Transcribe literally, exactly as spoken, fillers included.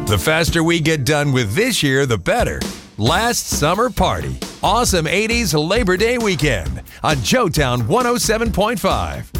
The faster we get done with this year, the better. Last Summer Party. Awesome eighties Labor Day weekend on Joetown one oh seven point five.